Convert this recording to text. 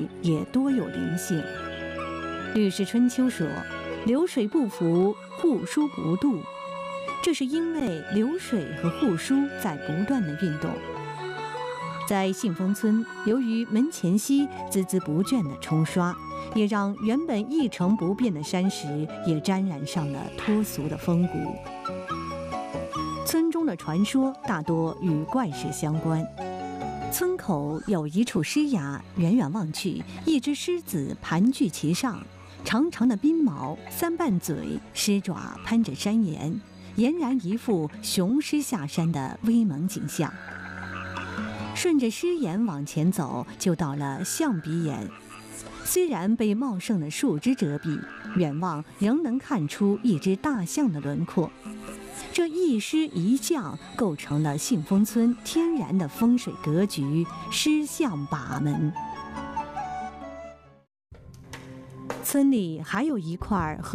水也多有灵性。《吕氏春秋》说：“流水不腐，户枢不蠹。”这是因为流水和户枢在不断的运动。在信丰村，由于门前溪孜孜不倦地冲刷，也让原本一成不变的山石也沾染上了脱俗的风骨。村中的传说大多与怪事相关。村口有一处狮崖，远远望去，一只狮子盘踞其上，长长的鬓毛，三瓣嘴，狮爪攀着山岩，俨然一副雄狮下山的威猛景象。顺着狮岩往前走，就到了象鼻岩。虽然被茂盛的树枝遮蔽，远望仍能看出一只大象的轮廓。这一狮一象构成了信丰村天然的风水格局，狮象把门。村里还有一块